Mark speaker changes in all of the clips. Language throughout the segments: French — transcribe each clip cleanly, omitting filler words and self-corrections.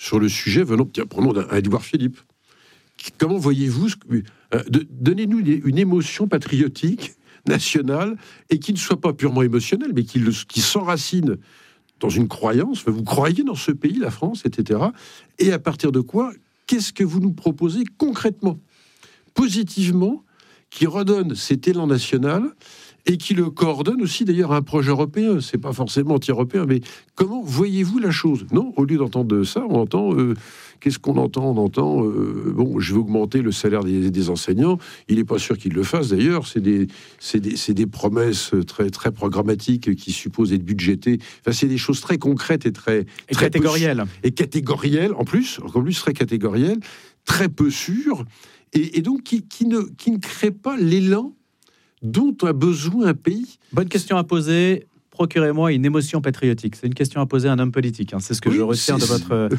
Speaker 1: sur le sujet. Prenons un Édouard Philippe. Comment voyez-vous donnez-nous une émotion patriotique, nationale, et qui ne soit pas purement émotionnelle, mais qui s'enracine dans une croyance. Vous croyez dans ce pays, la France, etc. Et à partir de quoi, qu'est-ce que vous nous proposez concrètement, positivement, qui redonne cet élan national et qui le coordonne aussi d'ailleurs à un projet européen. C'est pas forcément anti-européen, mais comment voyez-vous la chose? Non, au lieu d'entendre ça, on entend... qu'est-ce qu'on entend? On entend, je vais augmenter le salaire des enseignants. Il n'est pas sûr qu'ils le fassent d'ailleurs. C'est des promesses très, très programmatiques qui supposent être budgétées. Enfin, c'est des choses très concrètes et très
Speaker 2: catégorielles.
Speaker 1: Et catégorielles, en plus très catégorielles, très peu sûres, et donc qui ne créent pas l'élan dont a besoin un pays.
Speaker 2: Bonne question à poser. Procurez-moi une émotion patriotique. C'est une question à poser à un homme politique. C'est ce que je retiens de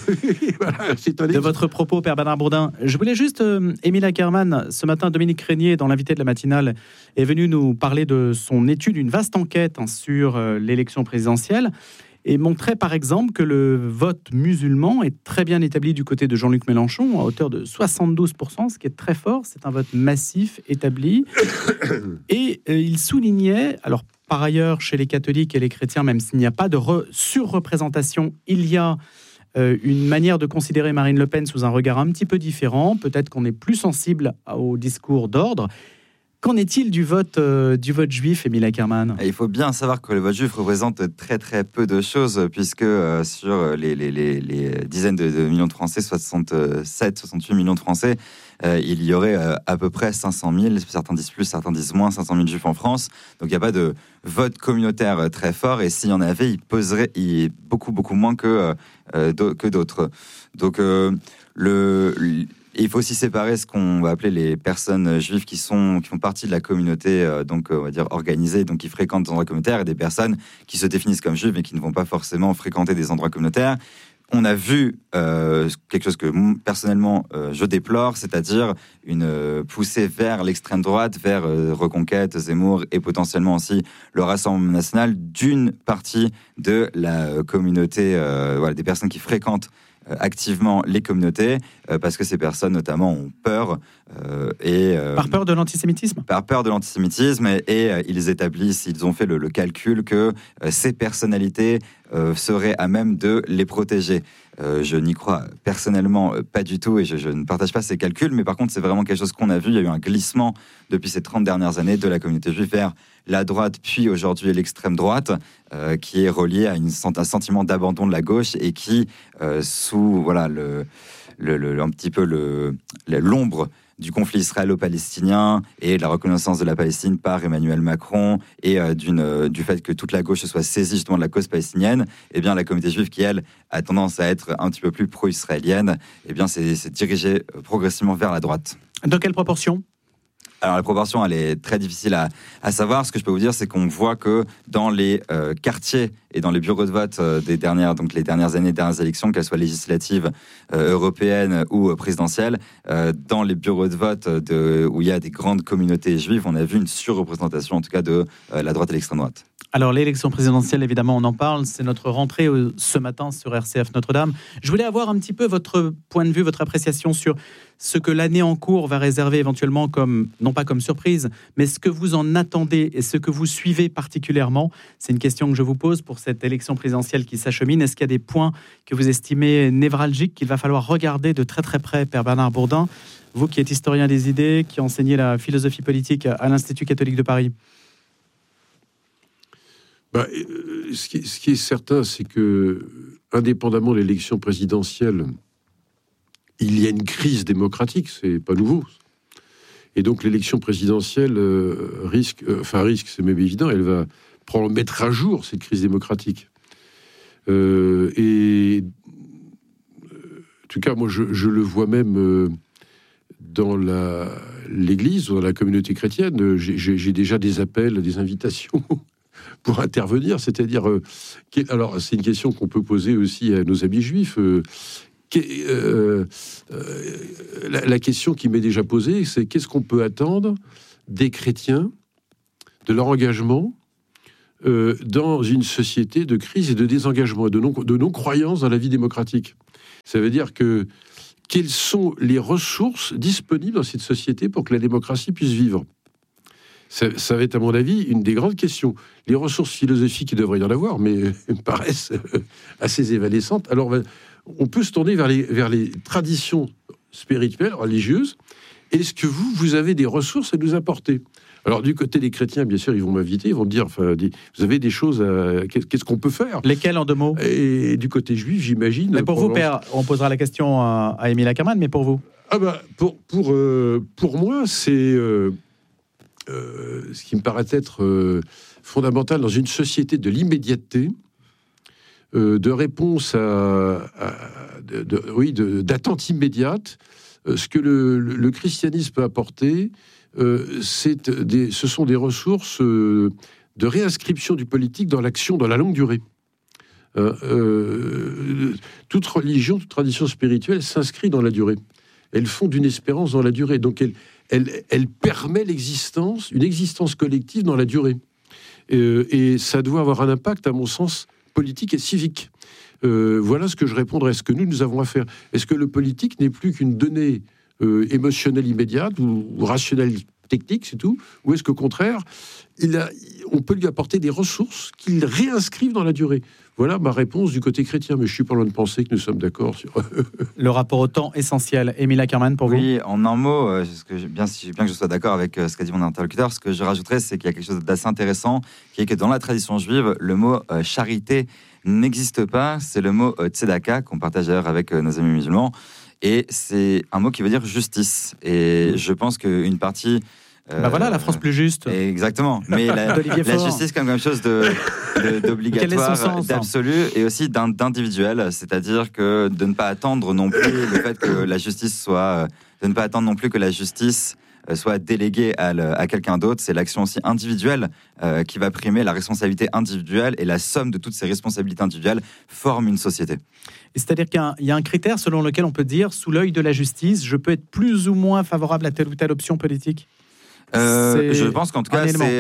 Speaker 2: votre propos, Père Bernard Bourdin. Je voulais juste, Émile Ackermann, ce matin, Dominique Régnier, dans l'invité de la matinale, est venu nous parler de son étude, une vaste enquête sur l'élection présidentielle, et montrait par exemple que le vote musulman est très bien établi du côté de Jean-Luc Mélenchon, à hauteur de 72%, ce qui est très fort. C'est un vote massif, établi. Et il soulignait, alors par ailleurs, chez les catholiques et les chrétiens, même s'il n'y a pas de surreprésentation, il y a une manière de considérer Marine Le Pen sous un regard un petit peu différent. Peut-être qu'on est plus sensible au discours d'ordre. Qu'en est-il du vote juif, Émile Ackermann?
Speaker 3: Il faut bien savoir que le vote juif représente très très peu de choses, puisque sur les dizaines de millions de Français, 68 millions de Français, il y aurait à peu près 500 000, certains disent plus, certains disent moins, 500 000 juifs en France. Donc il n'y a pas de vote communautaire très fort, et s'il y en avait, il peserait beaucoup moins que d'autres. Donc il faut aussi séparer ce qu'on va appeler les personnes juives qui font partie de la communauté, donc on va dire organisée, donc qui fréquentent des endroits communautaires, et des personnes qui se définissent comme juives mais qui ne vont pas forcément fréquenter des endroits communautaires. On a vu quelque chose que personnellement je déplore, c'est-à-dire une poussée vers l'extrême droite, vers Reconquête, Zemmour et potentiellement aussi le Rassemblement national d'une partie de la communauté, des personnes qui fréquentent activement les communautés, parce que ces personnes notamment ont peur
Speaker 2: par peur de l'antisémitisme.
Speaker 3: Par peur de l'antisémitisme, et ils ont fait le calcul que ces personnalités seraient à même de les protéger. Je n'y crois personnellement pas du tout, et je ne partage pas ces calculs, mais par contre c'est vraiment quelque chose qu'on a vu. Il y a eu un glissement depuis ces 30 dernières années de la communauté juive vers la droite, puis aujourd'hui l'extrême droite, qui est relié à un sentiment d'abandon de la gauche, et qui, sous un petit peu l'ombre du conflit israélo-palestinien et de la reconnaissance de la Palestine par Emmanuel Macron, et du fait que toute la gauche se soit saisie justement de la cause palestinienne, eh bien la communauté juive, qui elle a tendance à être un petit peu plus pro-israélienne, eh bien c'est dirigé progressivement vers la droite.
Speaker 2: Dans quelle proportion ?
Speaker 3: Alors la proportion, elle est très difficile à savoir. Ce que je peux vous dire, c'est qu'on voit que dans les quartiers et dans les bureaux de vote les dernières années, dernières élections, qu'elles soient législatives, européennes ou présidentielles, dans les bureaux de vote où il y a des grandes communautés juives, on a vu une surreprésentation en tout cas de la droite et l'extrême droite.
Speaker 2: Alors l'élection présidentielle, évidemment, on en parle. C'est notre rentrée ce matin sur RCF Notre-Dame. Je voulais avoir un petit peu votre point de vue, votre appréciation sur ce que l'année en cours va réserver éventuellement comme, non pas comme surprise, mais ce que vous en attendez et ce que vous suivez particulièrement. C'est une question que je vous pose pour cette élection présidentielle qui s'achemine. Est-ce qu'il y a des points que vous estimez névralgiques qu'il va falloir regarder de très très près, Père Bernard Bourdin, vous qui êtes historien des idées, qui enseignez la philosophie politique à l'Institut catholique de Paris?
Speaker 1: Ce qui est certain, c'est que, indépendamment de l'élection présidentielle, il y a une crise démocratique, c'est pas nouveau. Et donc l'élection présidentielle risque, c'est même évident, elle va mettre à jour cette crise démocratique. Et en tout cas, moi, je le vois même dans l'Église, dans la communauté chrétienne. J'ai déjà des appels, des invitations pour intervenir, c'est-à-dire... alors, c'est une question qu'on peut poser aussi à nos amis juifs. La question qui m'est déjà posée, c'est qu'est-ce qu'on peut attendre des chrétiens, de leur engagement dans une société de crise et de désengagement, et de non-croyance dans la vie démocratique. Ça veut dire que quelles sont les ressources disponibles dans cette société pour que la démocratie puisse vivre ? Ça va être, à mon avis, une des grandes questions. Les ressources philosophiques, il devrait y en avoir, mais me paraissent assez évanescentes. Alors, on peut se tourner vers les traditions spirituelles, religieuses. Est-ce que vous avez des ressources à nous apporter ? Alors, du côté des chrétiens, bien sûr, ils vont m'inviter, ils vont me dire, vous avez des choses qu'est-ce qu'on peut faire ?
Speaker 2: Lesquelles, en 2 mots ?
Speaker 1: Et du côté juif, j'imagine...
Speaker 2: Mais pour vous, Père, on posera la question à Émile Ackerman, mais pour vous ?
Speaker 1: Pour moi, c'est... ce qui me paraît être fondamental dans une société de l'immédiateté, de réponse d'attente immédiate. Ce que le christianisme peut apporter, ce sont des ressources de réinscription du politique dans l'action, dans la longue durée. Toute religion, toute tradition spirituelle s'inscrit dans la durée. Elles font d'une espérance dans la durée. Donc elle permet une existence collective dans la durée. Et ça doit avoir un impact, à mon sens, politique et civique. Voilà ce que je répondrais. Est-ce que nous avons à faire ? Est-ce que le politique n'est plus qu'une donnée émotionnelle immédiate ou rationnelle technique, c'est tout ? Ou est-ce qu'au contraire, on peut lui apporter des ressources qu'il réinscrive dans la durée ? Voilà ma réponse du côté chrétien, mais je suis pas loin de penser que nous sommes d'accord sur...
Speaker 2: Le rapport au temps essentiel. Émile Ackerman, pour vous ?
Speaker 3: Oui, en un mot, bien que je sois d'accord avec ce qu'a dit mon interlocuteur, ce que je rajouterais, c'est qu'il y a quelque chose d'assez intéressant, qui est que dans la tradition juive, le mot charité n'existe pas. C'est le mot tzedaka, qu'on partage d'ailleurs avec nos amis musulmans, et c'est un mot qui veut dire justice. Et je pense qu'une partie...
Speaker 2: voilà, la France plus juste.
Speaker 3: Exactement. Mais la justice comme quelque chose d'obligatoire, d'absolu et aussi d'individuel. C'est-à-dire que de ne pas attendre non plus le fait que la justice soit... de ne pas attendre non plus que la justice soit déléguée à quelqu'un d'autre. C'est l'action aussi individuelle qui va primer, la responsabilité individuelle, et la somme de toutes ces responsabilités individuelles forme une société.
Speaker 2: C'est-à-dire qu'il y a un critère selon lequel on peut dire, sous l'œil de la justice, je peux être plus ou moins favorable à telle ou telle option politique ?
Speaker 3: Je pense qu'en tout cas, c'est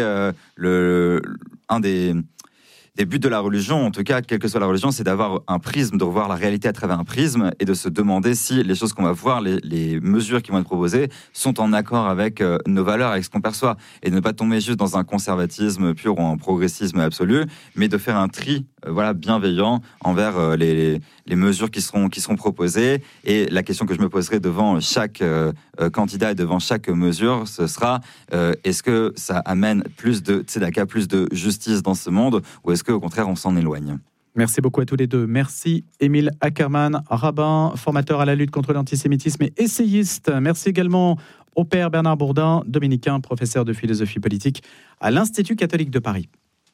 Speaker 3: un des buts de la religion, en tout cas, quelle que soit la religion, c'est d'avoir un prisme, de revoir la réalité à travers un prisme et de se demander si les choses qu'on va voir, les mesures qui vont être proposées, sont en accord avec nos valeurs, avec ce qu'on perçoit, et de ne pas tomber juste dans un conservatisme pur ou un progressisme absolu, mais de faire un tri bienveillant envers les mesures qui seront proposées. Et la question que je me poserai devant chaque candidat et devant chaque mesure, ce sera est-ce que ça amène plus de tzedaka, plus de justice dans ce monde, ou est-ce qu'au contraire on s'en éloigne ?
Speaker 2: Merci beaucoup à tous les deux. Merci Émile Ackerman, rabbin, formateur à la lutte contre l'antisémitisme et essayiste. Merci également au père Bernard Bourdin, dominicain, professeur de philosophie politique à l'Institut catholique de Paris.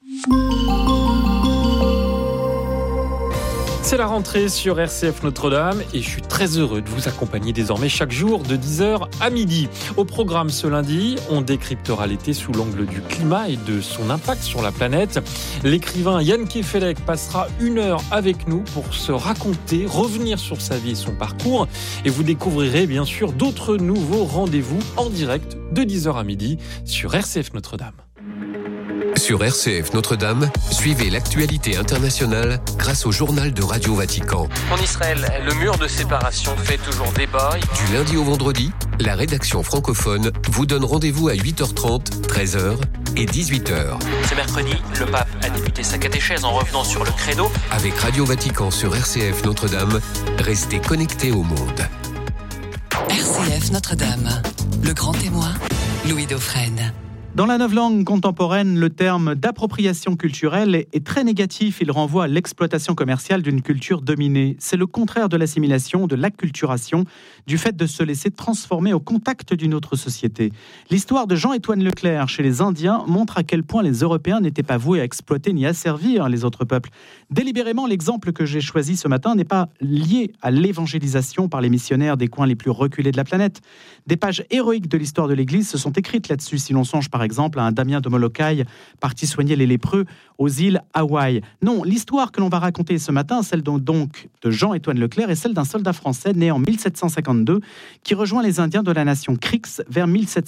Speaker 4: C'est la rentrée sur RCF Notre-Dame et je suis très heureux de vous accompagner désormais chaque jour de 10h à midi. Au programme ce lundi, on décryptera l'été sous l'angle du climat et de son impact sur la planète. L'écrivain Jan Kefelec passera 1 heure avec nous pour se raconter, revenir sur sa vie et son parcours. Et vous découvrirez bien sûr d'autres nouveaux rendez-vous en direct de 10h à midi sur RCF Notre-Dame.
Speaker 5: Sur RCF Notre-Dame, suivez l'actualité internationale grâce au journal de Radio Vatican.
Speaker 6: En Israël, le mur de séparation fait toujours débat.
Speaker 5: Du lundi au vendredi, la rédaction francophone vous donne rendez-vous à 8h30, 13h et 18h.
Speaker 6: Ce mercredi, le pape a débuté sa catéchèse en revenant sur le credo.
Speaker 5: Avec Radio Vatican sur RCF Notre-Dame, restez connectés au monde.
Speaker 7: RCF Notre-Dame, le grand témoin, Louis Dauphren.
Speaker 2: Dans la novlangue contemporaine, le terme d'appropriation culturelle est très négatif. Il renvoie à l'exploitation commerciale d'une culture dominée. C'est le contraire de l'assimilation, de l'acculturation, du fait de se laisser transformer au contact d'une autre société. L'histoire de Jean-Étoine Leclerc chez les Indiens montre à quel point les Européens n'étaient pas voués à exploiter ni à servir les autres peuples. Délibérément, l'exemple que j'ai choisi ce matin n'est pas lié à l'évangélisation par les missionnaires des coins les plus reculés de la planète. Des pages héroïques de l'histoire de l'Église se sont écrites là-dessus, si l'on songe par par exemple, à un Damien de Molokai parti soigner les lépreux aux îles Hawaï. Non, l'histoire que l'on va raconter ce matin, celle donc de Jean-Étoine Leclerc, est celle d'un soldat français né en 1752 qui rejoint les Indiens de la nation Creeks vers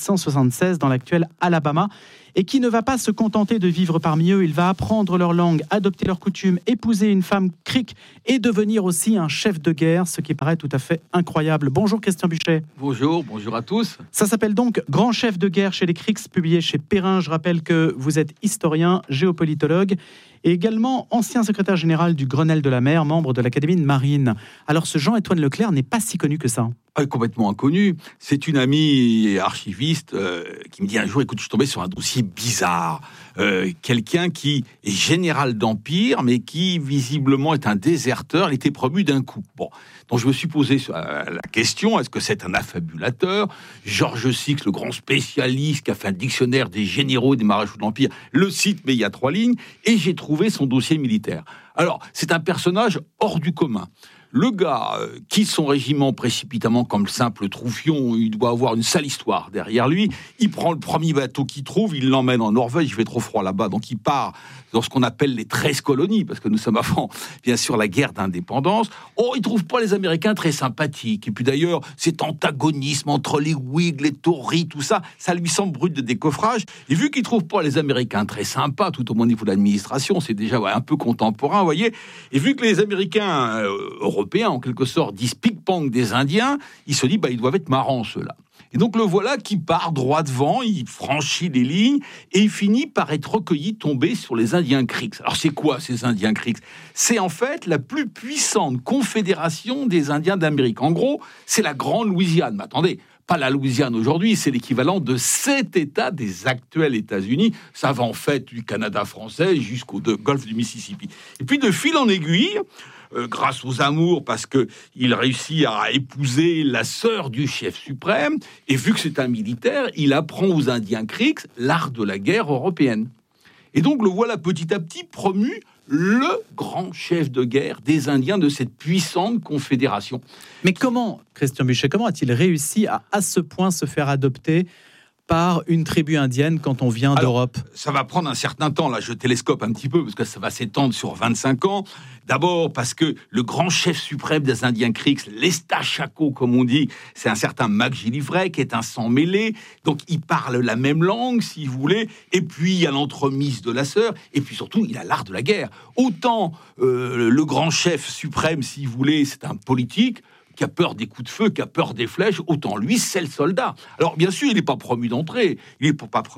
Speaker 2: 1776 dans l'actuel Alabama et qui ne va pas se contenter de vivre parmi eux. Il va apprendre leur langue, adopter leurs coutumes, épouser une femme Creek et devenir aussi un chef de guerre, ce qui paraît tout à fait incroyable. Bonjour Christian Buchet.
Speaker 8: Bonjour à tous.
Speaker 2: Ça s'appelle donc Grand chef de guerre chez les Creeks, publié chez Perrin. Je rappelle que vous êtes historien, géopolitologue et également ancien secrétaire général du Grenelle de la mer, membre de l'Académie de marine. Alors ce Jean-Étoine Leclerc n'est pas si connu que ça.
Speaker 8: Complètement inconnu. C'est une amie archiviste qui me dit un jour, écoute, je suis tombé sur un dossier bizarre. Quelqu'un qui est général d'Empire, mais qui visiblement est un déserteur. Il était promu d'un coup. Bon, donc je me suis posé la question, est-ce que c'est un affabulateur ? Georges Six, le grand spécialiste qui a fait un dictionnaire des généraux et des maréchaux de l'Empire, le cite, mais il y a 3 lignes, et j'ai trouvé son dossier militaire. Alors, c'est un personnage hors du commun. Le gars quitte son régiment précipitamment comme le simple troufion, il doit avoir une sale histoire derrière lui. Il prend le premier bateau qu'il trouve, il l'emmène en Norvège, il fait trop froid là-bas, donc il part dans ce qu'on appelle les 13 colonies, parce que nous sommes avant, bien sûr, la guerre d'indépendance. Oh, il trouve pas les Américains très sympathiques. Et puis d'ailleurs, cet antagonisme entre les Whigs, les Tories, tout ça, ça lui semble brut de décoffrage. Et vu qu'il trouve pas les Américains très sympas, tout au moins au niveau de l'administration, c'est déjà un peu contemporain, vous voyez. Et vu que les Américains européens, en quelque sorte, disent pic-pong des Indiens, il se dit, ils doivent être marrants, ceux-là. Et donc le voilà qui part droit devant, il franchit les lignes et il finit par être recueilli, tombé sur les Indiens Creeks. Alors c'est quoi ces Indiens Creeks ? C'est en fait la plus puissante confédération des Indiens d'Amérique. En gros, c'est la Grande Louisiane. Mais attendez, pas la Louisiane aujourd'hui, c'est l'équivalent de 7 États des actuels États-Unis. Ça va en fait du Canada français jusqu'au golfe du Mississippi. Et puis de fil en aiguille, grâce aux amours, parce qu'il réussit à épouser la sœur du chef suprême, et vu que c'est un militaire, il apprend aux Indiens Creeks l'art de la guerre européenne. Et donc le voilà petit à petit promu le grand chef de guerre des Indiens de cette puissante confédération.
Speaker 2: Mais comment, Christian Buchet, comment a-t-il réussi à ce point se faire adopter par une tribu indienne quand on vient d'Europe ?
Speaker 8: Ça va prendre un certain temps, là je télescope un petit peu, parce que ça va s'étendre sur 25 ans. D'abord parce que le grand chef suprême des Indiens Creeks, l'Estachako comme on dit, c'est un certain McGillivray qui est un sang mêlé, donc il parle la même langue si vous voulez, et puis il y a l'entremise de la sœur, et puis surtout il a l'art de la guerre. Autant le grand chef suprême si vous voulez, c'est un politique, qui a peur des coups de feu, qui a peur des flèches, autant lui, c'est le soldat. Alors, bien sûr, il n'est pas promu d'entrée. Il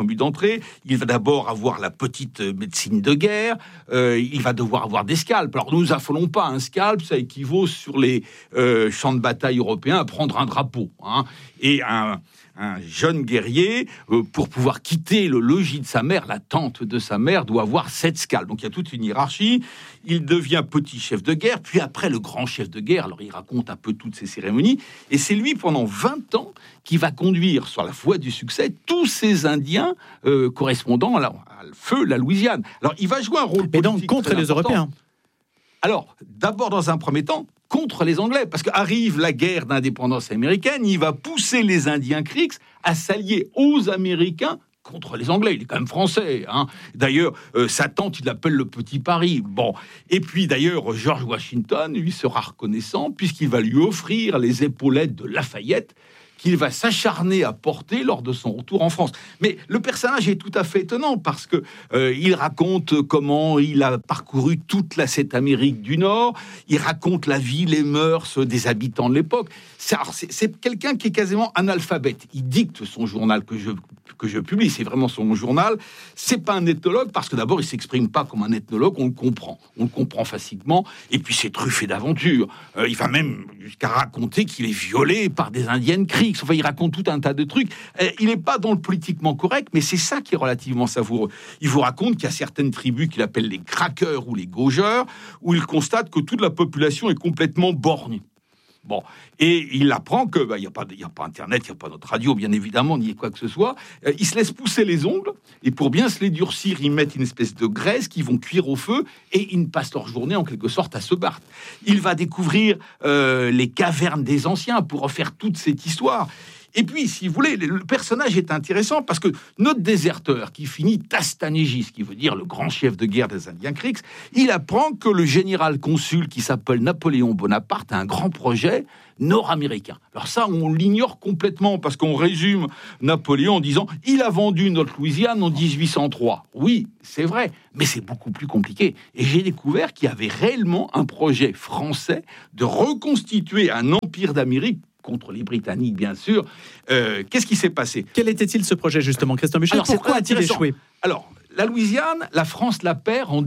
Speaker 8: va d'abord avoir la petite médecine de guerre. Il va devoir avoir des scalpes. Alors, nous affolons pas. Un scalp, ça équivaut sur les champs de bataille européens à prendre un drapeau. Et un jeune guerrier, pour pouvoir quitter le logis de sa mère, la tente de sa mère, doit avoir 7 scalpes. Donc il y a toute une hiérarchie. Il devient petit chef de guerre, puis après le grand chef de guerre. Alors il raconte un peu toutes ces cérémonies. Et c'est lui, pendant 20 ans, qui va conduire sur la voie du succès tous ces Indiens correspondant à feu la Louisiane. Alors il va jouer un rôle politique.
Speaker 2: Et donc contre les Européens.
Speaker 8: Alors, d'abord, dans un premier temps, contre les Anglais, parce qu'arrive la guerre d'indépendance américaine, il va pousser les Indiens Creeks à s'allier aux Américains contre les Anglais. Il est quand même français. D'ailleurs, sa tante, il l'appelle le Petit Paris. Bon. Et puis, d'ailleurs, George Washington, lui, sera reconnaissant, puisqu'il va lui offrir les épaulettes de Lafayette, qu'il va s'acharner à porter lors de son retour en France. Mais le personnage est tout à fait étonnant parce que il raconte comment il a parcouru toute cette Amérique du Nord. Il raconte la vie, les mœurs des habitants de l'époque. C'est quelqu'un qui est quasiment analphabète. Il dicte son journal que je publie. C'est vraiment son journal. C'est pas un ethnologue parce que d'abord il s'exprime pas comme un ethnologue. On le comprend facilement. Et puis c'est truffé d'aventures. Il va même jusqu'à raconter qu'il est violé par des Indiennes Creeks. Enfin, il raconte tout un tas de trucs. Il n'est pas dans le politiquement correct, mais c'est ça qui est relativement savoureux. Il vous raconte qu'il y a certaines tribus qu'il appelle les craqueurs ou les gaugeurs, où il constate que toute la population est complètement bornée. Bon, et il apprend que il y a pas Internet, il y a pas notre radio, bien évidemment, ni quoi que ce soit. Il se laisse pousser les ongles et pour bien se les durcir, ils mettent une espèce de graisse qu'ils vont cuire au feu et ils passent leur journée en quelque sorte à se battre. Il va découvrir les cavernes des anciens pour refaire toute cette histoire. Et puis, si vous voulez, le personnage est intéressant parce que notre déserteur, qui finit Tastanégis, qui veut dire le grand chef de guerre des Indiens Creeks, il apprend que le général consul qui s'appelle Napoléon Bonaparte a un grand projet nord-américain. Alors ça, on l'ignore complètement parce qu'on résume Napoléon en disant « il a vendu notre Louisiane en 1803 ». Oui, c'est vrai, mais c'est beaucoup plus compliqué. Et j'ai découvert qu'il y avait réellement un projet français de reconstituer un empire d'Amérique contre les Britanniques, bien sûr. Qu'est-ce qui s'est passé ?
Speaker 2: Quel était-il ce projet, justement, Christian Michel ? Pourquoi a-t-il échoué ?
Speaker 8: Alors, la Louisiane, la France la perd en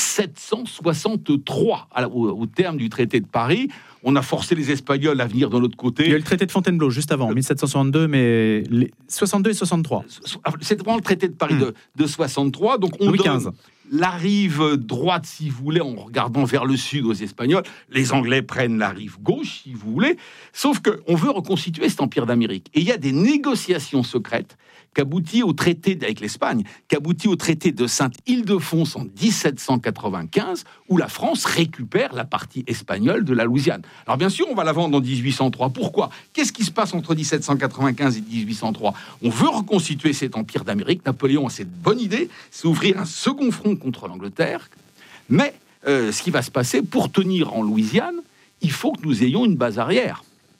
Speaker 8: 1763, au terme du traité de Paris. On a forcé les Espagnols à venir de l'autre côté.
Speaker 2: Il y a eu le traité de Fontainebleau juste avant, 1762, mais 62 et 63.
Speaker 8: C'est vraiment le traité de Paris de 63. Donc on donne la rive droite, si vous voulez, en regardant vers le sud aux Espagnols. Les Anglais prennent la rive gauche, si vous voulez. Sauf qu'on veut reconstituer cet empire d'Amérique. Et il y a des négociations secrètes qu'aboutit au traité avec l'Espagne, qu'aboutit au traité de Sainte-Ildefonse en 1795, où la France récupère la partie espagnole de la Louisiane. Alors bien sûr, on va la vendre en 1803. Pourquoi ? Qu'est-ce qui se passe entre 1795 et 1803 ? On veut reconstituer cet empire d'Amérique. Napoléon a cette bonne idée, c'est ouvrir un second front contre l'Angleterre. Mais ce qui va se passer, pour tenir en Louisiane, il faut que nous ayons une base arrière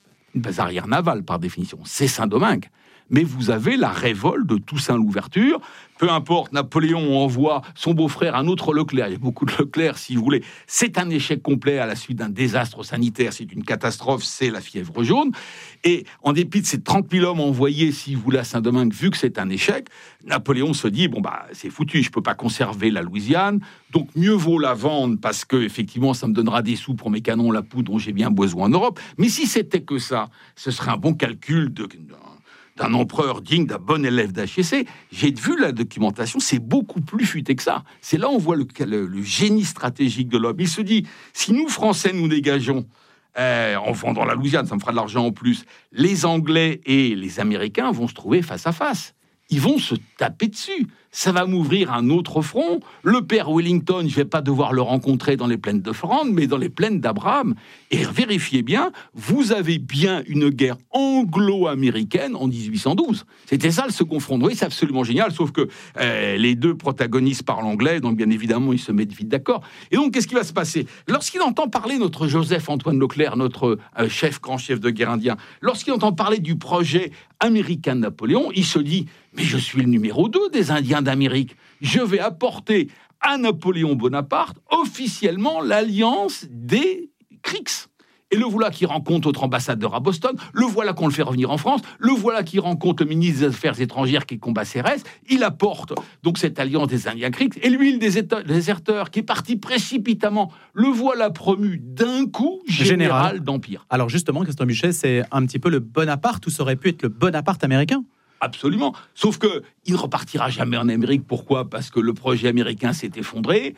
Speaker 8: navale par définition. C'est Saint-Domingue. Mais vous avez la révolte de Toussaint Louverture. Peu importe, Napoléon envoie son beau-frère, un autre Leclerc. Il y a beaucoup de Leclerc, si vous voulez. C'est un échec complet à la suite d'un désastre sanitaire. C'est une catastrophe, c'est la fièvre jaune. Et en dépit de ces 30 000 hommes envoyés, si vous voulez, à Saint-Domingue, vu que c'est un échec, Napoléon se dit, c'est foutu, je peux pas conserver la Louisiane, donc mieux vaut la vendre parce que, effectivement, ça me donnera des sous pour mes canons, la poudre dont j'ai bien besoin en Europe. Mais si c'était que ça, ce serait un bon calcul d'un empereur digne d'un bon élève d'HEC. J'ai vu la documentation, c'est beaucoup plus futé que ça. C'est là où on voit le génie stratégique de l'homme. Il se dit, si nous, Français, nous dégageons en vendant la Louisiane, ça me fera de l'argent en plus, les Anglais et les Américains vont se trouver face à face. Ils vont se taper dessus. Ça va m'ouvrir un autre front. Le père Wellington, je ne vais pas devoir le rencontrer dans les plaines de Flandre, mais dans les plaines d'Abraham. Et vérifiez bien, vous avez bien une guerre anglo-américaine en 1812. C'était ça le second front. Oui, c'est absolument génial, sauf que les deux protagonistes parlent anglais, donc bien évidemment, ils se mettent vite d'accord. Et donc, qu'est-ce qui va se passer ? Lorsqu'il entend parler notre Joseph-Antoine Leclerc, notre grand chef de guerre indien, lorsqu'il entend parler du projet américain de Napoléon, il se dit « Mais je suis le numéro 2 des Indiens d'Amérique. Je vais apporter à Napoléon Bonaparte officiellement l'alliance des Creeks. » Et le voilà qui rencontre notre ambassadeur à Boston, le voilà qu'on le fait revenir en France, le voilà qui rencontre le ministre des Affaires étrangères qui combat Cérès, il apporte donc cette alliance des Indiens Creeks, et lui, le déserteur qui est parti précipitamment, le voilà promu d'un coup général d'Empire.
Speaker 2: Alors justement, Christian Michel, c'est un petit peu le Bonaparte, ou ça aurait pu être le Bonaparte américain ?
Speaker 8: Absolument. Sauf qu'il ne repartira jamais en Amérique. Pourquoi ? Parce que le projet américain s'est effondré.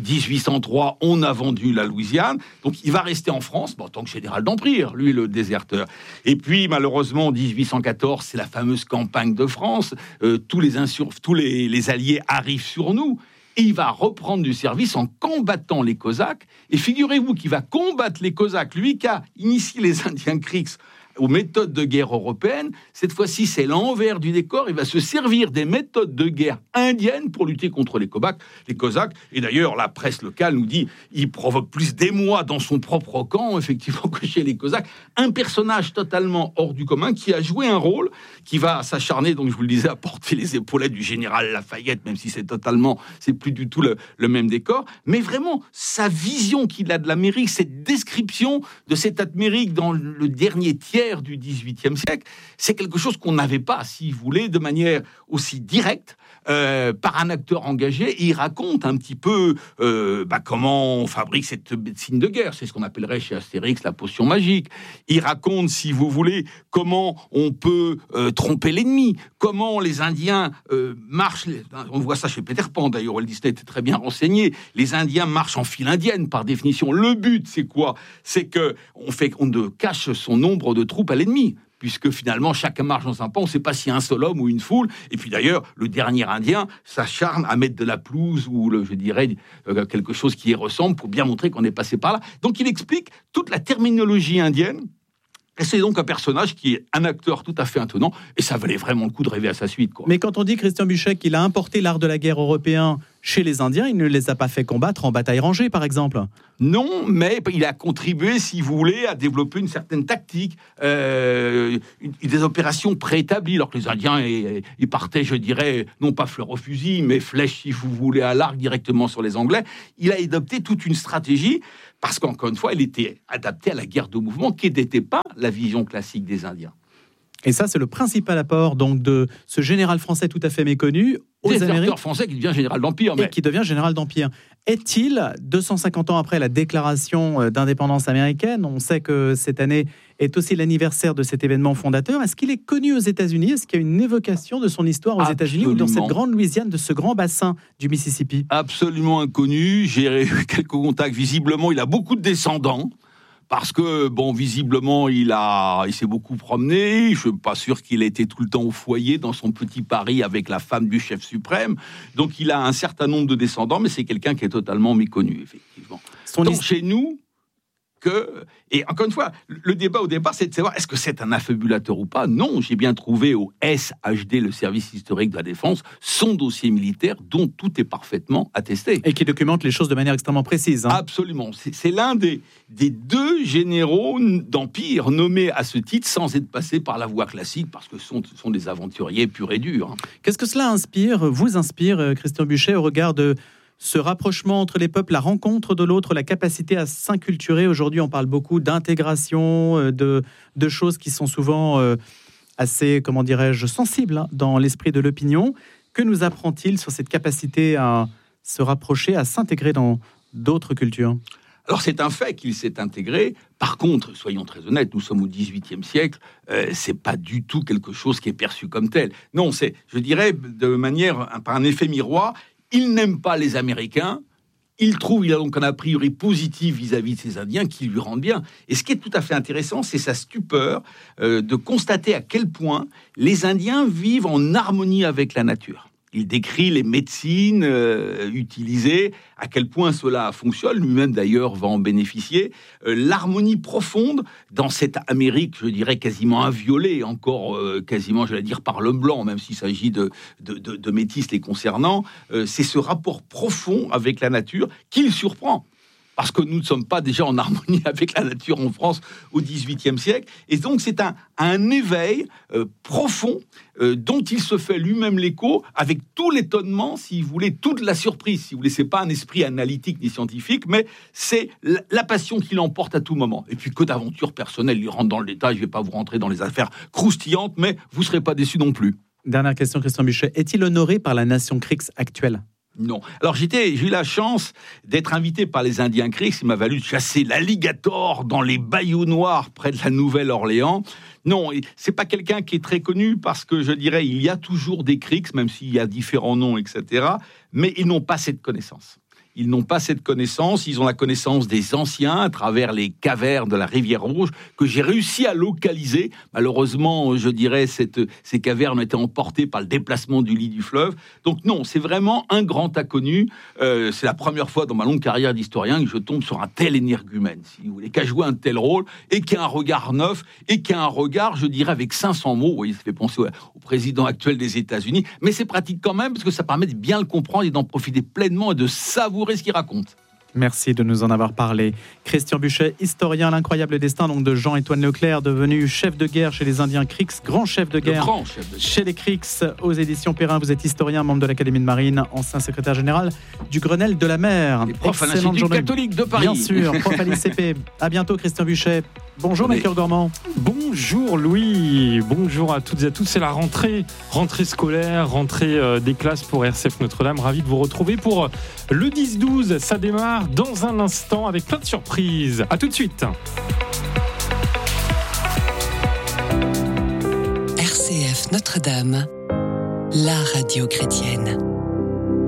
Speaker 8: 1803, on a vendu la Louisiane. Donc, il va rester en France en tant que général d'Empire, lui, le déserteur. Et puis, malheureusement, en 1814, c'est la fameuse campagne de France. Tous les alliés arrivent sur nous. Et il va reprendre du service en combattant les Cosaques. Et figurez-vous qu'il va combattre les Cosaques, lui qui a initié les Indiens Creeks aux méthodes de guerre européennes. Cette fois-ci, c'est l'envers du décor. Il va se servir des méthodes de guerre indiennes pour lutter contre les Cosaques. Et d'ailleurs, la presse locale nous dit il provoque plus d'émoi dans son propre camp, effectivement, que chez les Cosaques. Un personnage totalement hors du commun qui a joué un rôle, qui va s'acharner, donc je vous le disais, à porter les épaulettes du général Lafayette, même si c'est plus du tout le même décor. Mais vraiment, sa vision qu'il a de l'Amérique, cette description de cette Amérique dans le dernier tiers du XVIIIe siècle, c'est quelque chose qu'on n'avait pas, si vous voulez, de manière aussi directe, par un acteur engagé. Et il raconte un petit peu comment on fabrique cette médecine de guerre. C'est ce qu'on appellerait chez Astérix la potion magique. Il raconte, si vous voulez, comment on peut tromper l'ennemi, comment les Indiens marchent. On voit ça chez Peter Pan, d'ailleurs, Walt Disney était très bien renseigné. Les Indiens marchent en file indienne, par définition. Le but, c'est quoi ? C'est qu'on cache son nombre de troupes à l'ennemi, puisque finalement, chacun marche dans un pan, on ne sait pas s'il y a un seul homme ou une foule. Et puis d'ailleurs, le dernier Indien s'acharne à mettre de la pelouse ou, quelque chose qui y ressemble pour bien montrer qu'on est passé par là. Donc il explique toute la terminologie indienne. Et c'est donc un personnage qui est un acteur tout à fait étonnant, et ça valait vraiment le coup de rêver à sa suite, quoi.
Speaker 2: Mais quand on dit, Christian Buchet, qu'il a importé l'art de la guerre européen chez les Indiens, il ne les a pas fait combattre en bataille rangée, par exemple.
Speaker 8: Non, mais il a contribué, si vous voulez, à développer une certaine tactique, des opérations préétablies, alors que les Indiens, ils partaient, je dirais, non pas fleur au fusil, mais flèche, si vous voulez, à l'arc directement sur les Anglais. Il a adopté toute une stratégie, parce qu'encore une fois, elle était adaptée à la guerre de mouvement, qui n'était pas la vision classique des Indiens.
Speaker 2: Et ça, c'est le principal apport donc, de ce général français tout à fait méconnu aux Amériques.
Speaker 8: Déserteur français qui devient général d'Empire.
Speaker 2: Et qui devient général d'Empire. Est-il, 250 ans après la déclaration d'indépendance américaine, on sait que cette année est aussi l'anniversaire de cet événement fondateur, est-ce qu'il est connu aux États-Unis? Est-ce qu'il y a une évocation de son histoire aux États-Unis ou dans cette grande Louisiane, de ce grand bassin du Mississippi?
Speaker 8: Absolument inconnu. J'ai eu quelques contacts. Visiblement, il a beaucoup de descendants. Parce que, bon, visiblement, il s'est beaucoup promené. Je suis pas sûr qu'il ait été tout le temps au foyer dans son petit Paris avec la femme du chef suprême. Donc, il a un certain nombre de descendants, mais c'est quelqu'un qui est totalement méconnu, effectivement. Donc, chez nous, et encore une fois, le débat au départ, c'est de savoir est-ce que c'est un affabulateur ou pas. Non, j'ai bien trouvé au SHD, le service historique de la défense, son dossier militaire dont tout est parfaitement attesté.
Speaker 2: Et qui documente les choses de manière extrêmement précise.
Speaker 8: Absolument. C'est l'un des deux généraux d'Empire nommés à ce titre sans être passés par la voie classique, parce que ce sont des aventuriers purs et durs.
Speaker 2: Qu'est-ce que cela vous inspire, Christian Buchet, au regard de ce rapprochement entre les peuples, la rencontre de l'autre, la capacité à s'inculturer? Aujourd'hui, on parle beaucoup d'intégration, de choses qui sont souvent assez, comment dirais-je, sensibles dans l'esprit de l'opinion. Que nous apprend-il sur cette capacité à se rapprocher, à s'intégrer dans d'autres cultures?
Speaker 8: Alors, c'est un fait qu'il s'est intégré. Par contre, soyons très honnêtes, nous sommes au XVIIIe siècle, c'est pas du tout quelque chose qui est perçu comme tel. Non, c'est, je dirais, de manière, par un effet miroir, il n'aime pas les Américains, il a donc un a priori positif vis-à-vis de ces Indiens qui lui rendent bien. Et ce qui est tout à fait intéressant, c'est sa stupeur de constater à quel point les Indiens vivent en harmonie avec la nature. Il décrit les médecines utilisées, à quel point cela fonctionne. Lui-même, d'ailleurs, va en bénéficier. L'harmonie profonde dans cette Amérique, je dirais, quasiment inviolée, encore quasiment, je vais dire, par l'homme blanc, même s'il s'agit de métis les concernant. C'est ce rapport profond avec la nature qui le surprend. Parce que nous ne sommes pas déjà en harmonie avec la nature en France au XVIIIe siècle. Et donc, c'est un éveil profond dont il se fait lui-même l'écho, avec tout l'étonnement, si vous voulez, toute la surprise. Si vous voulez, c'est pas un esprit analytique ni scientifique, mais c'est la passion qui l'emporte à tout moment. Et puis, que d'aventures personnelles, il rentre dans le détail. Je ne vais pas vous rentrer dans les affaires croustillantes, mais vous ne serez pas déçus non plus.
Speaker 2: Dernière question, Christian Buchet. Est-il honoré par la nation Creeks actuelle?
Speaker 8: Non. Alors, j'ai eu la chance d'être invité par les Indiens Creeks. Il m'a valu de chasser l'alligator dans les bayous noirs près de la Nouvelle-Orléans. Non, c'est pas quelqu'un qui est très connu parce que, je dirais, il y a toujours des Creeks, même s'il y a différents noms, etc. Mais ils n'ont pas cette connaissance. Ils n'ont pas cette connaissance, ils ont la connaissance des anciens à travers les cavernes de la Rivière Rouge que j'ai réussi à localiser. Malheureusement, je dirais, ces cavernes ont été emportées par le déplacement du lit du fleuve. Donc non, c'est vraiment un grand inconnu. C'est la première fois dans ma longue carrière d'historien que je tombe sur un tel énergumène, si vous voulez, qui a joué un tel rôle et qui a un regard neuf et qui a un regard, je dirais, avec 500 mots. Vous voyez, ça fait penser au président actuel des États-Unis, mais c'est pratique quand même parce que ça permet de bien le comprendre et d'en profiter pleinement et de savourer ce qu'il raconte.
Speaker 2: Merci de nous en avoir parlé. Christian Buchet, historien, l'incroyable destin donc de Jean-Étoile Leclerc, devenu chef de guerre chez les Indiens Creeks, grand chef de guerre chez les Creeks, aux éditions Perrin. Vous êtes historien, membre de l'Académie de Marine, ancien secrétaire général du Grenelle de la mer.
Speaker 8: Et prof à l'Institut catholique de Paris.
Speaker 2: Bien sûr, prof à l'ICP. À bientôt, Christian Buchet. Bonjour, Melchior Gormand.
Speaker 4: Bonjour, Louis. Bonjour à toutes et à tous. C'est la rentrée scolaire, rentrée des classes pour RCF Notre-Dame. Ravi de vous retrouver pour le 10-12. Ça démarre dans un instant avec plein de surprises. À tout de suite.
Speaker 7: RCF Notre-Dame, la radio chrétienne.